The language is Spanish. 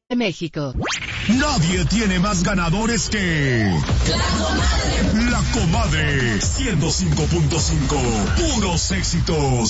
de México. Nadie tiene más ganadores que La Comadre 105.5. Puros éxitos.